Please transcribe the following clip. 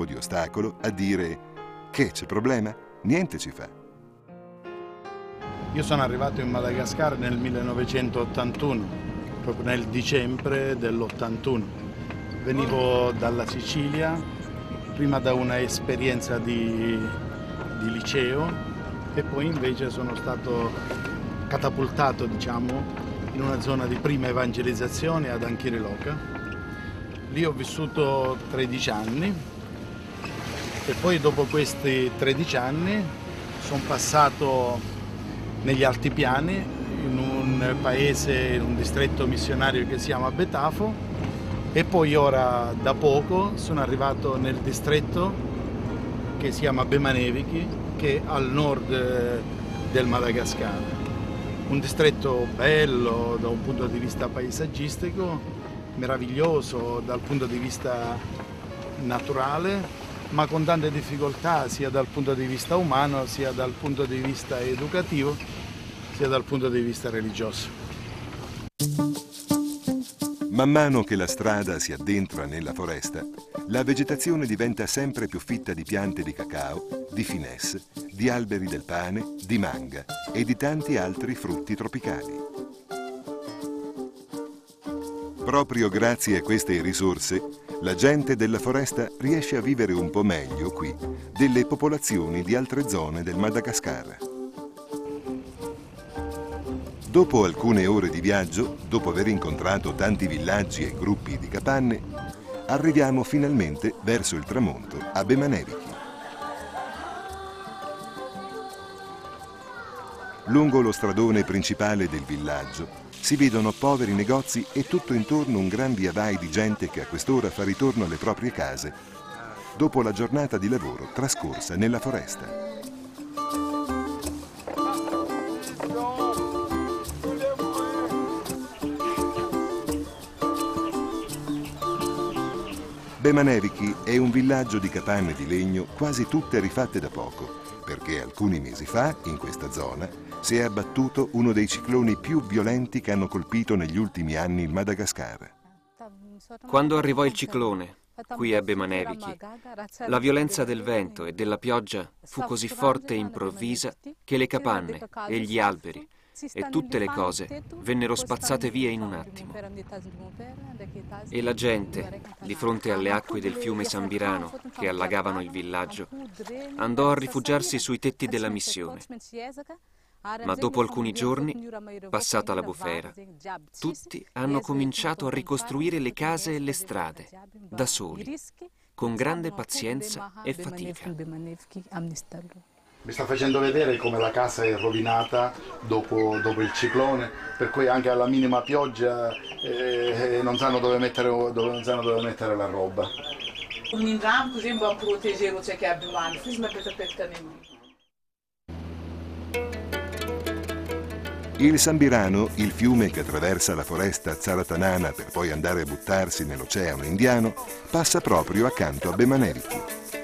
di ostacolo a dire: che c'è problema? Niente ci fa. Io sono arrivato in Madagascar nel 1981, proprio nel dicembre dell'81. Venivo dalla Sicilia, prima da una esperienza di liceo, e poi invece sono stato catapultato, diciamo, in una zona di prima evangelizzazione ad Anchiriloca. Lì ho vissuto 13 anni e poi dopo questi 13 anni sono passato negli altipiani, in un paese, in un distretto missionario che si chiama Betafo, e poi ora da poco sono arrivato nel distretto che si chiama Bemaneviki, che è al nord del Madagascar. Un distretto bello da un punto di vista paesaggistico, meraviglioso dal punto di vista naturale, ma con tante difficoltà sia dal punto di vista umano, sia dal punto di vista educativo, sia dal punto di vista religioso. Man mano che la strada si addentra nella foresta, la vegetazione diventa sempre più fitta di piante di cacao, di finesse, di alberi del pane, di manga e di tanti altri frutti tropicali. Proprio grazie a queste risorse, la gente della foresta riesce a vivere un po' meglio qui delle popolazioni di altre zone del Madagascar. Dopo alcune ore di viaggio, dopo aver incontrato tanti villaggi e gruppi di capanne, arriviamo finalmente verso il tramonto a Bemaneviki. Lungo lo stradone principale del villaggio si vedono poveri negozi e tutto intorno un gran viavai di gente che a quest'ora fa ritorno alle proprie case dopo la giornata di lavoro trascorsa nella foresta. Bemaneviki è un villaggio di capanne di legno quasi tutte rifatte da poco, perché alcuni mesi fa, in questa zona, si è abbattuto uno dei cicloni più violenti che hanno colpito negli ultimi anni il Madagascar. Quando arrivò il ciclone, qui a Bemaneviki, la violenza del vento e della pioggia fu così forte e improvvisa che le capanne e gli alberi e tutte le cose vennero spazzate via in un attimo. E la gente, di fronte alle acque del fiume Sambirano che allagavano il villaggio, andò a rifugiarsi sui tetti della missione. Ma dopo alcuni giorni, passata la bufera, tutti hanno cominciato a ricostruire le case e le strade, da soli, con grande pazienza e fatica. Mi sta facendo vedere come la casa è rovinata dopo il ciclone, per cui anche alla minima pioggia non sanno dove mettere la roba. Il Sambirano, il fiume che attraversa la foresta Tsaratanana per poi andare a buttarsi nell'Oceano Indiano, passa proprio accanto a Bemaneviki.